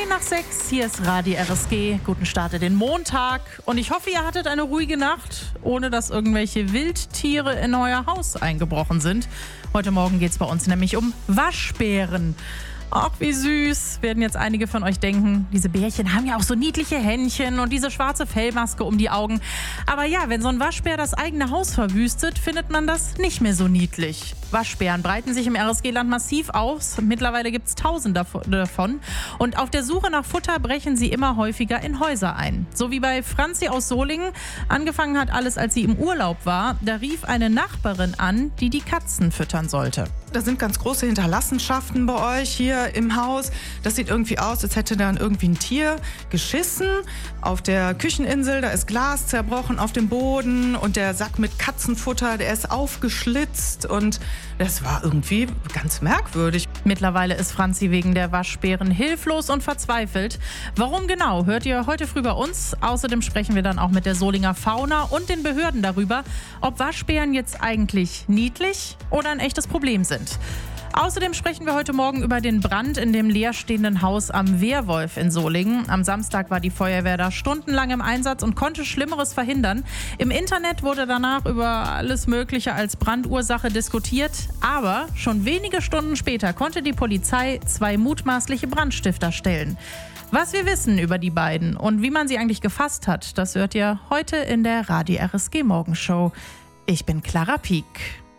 5:10. Hier ist Radio RSG. Guten Start in den Montag. Und ich hoffe, ihr hattet eine ruhige Nacht, ohne dass irgendwelche Wildtiere in euer Haus eingebrochen sind. Heute Morgen geht es bei uns nämlich um Waschbären. Ach, wie süß, werden jetzt einige von euch denken. Diese Bärchen haben ja auch so niedliche Händchen und diese schwarze Fellmaske um die Augen. Aber ja, wenn so ein Waschbär das eigene Haus verwüstet, findet man das nicht mehr so niedlich. Waschbären breiten sich im RSG-Land massiv aus. Mittlerweile gibt es Tausende davon. Und auf der Suche nach Futter brechen sie immer häufiger in Häuser ein. So wie bei Franzi aus Solingen. Angefangen hat alles, als sie im Urlaub war. Da rief eine Nachbarin an, die die Katzen füttern sollte. Da sind ganz große Hinterlassenschaften bei euch hier im Haus. Das sieht irgendwie aus, als hätte dann irgendwie ein Tier geschissen. Auf der Kücheninsel, da ist Glas zerbrochen auf dem Boden und der Sack mit Katzenfutter, der ist aufgeschlitzt und das war irgendwie ganz merkwürdig. Mittlerweile ist Franzi wegen der Waschbären hilflos und verzweifelt. Warum genau, hört ihr heute früh bei uns. Außerdem sprechen wir dann auch mit der Solinger Fauna und den Behörden darüber, ob Waschbären jetzt eigentlich niedlich oder ein echtes Problem sind. Außerdem sprechen wir heute Morgen über den Brand in dem leerstehenden Haus am Wehrwolf in Solingen. Am Samstag war die Feuerwehr da stundenlang im Einsatz und konnte Schlimmeres verhindern. Im Internet wurde danach über alles Mögliche als Brandursache diskutiert. Aber schon wenige Stunden später konnte die Polizei 2 mutmaßliche Brandstifter stellen. Was wir wissen über die beiden und wie man sie eigentlich gefasst hat, das hört ihr heute in der Radio RSG Morgenshow. Ich bin Clara Pieck.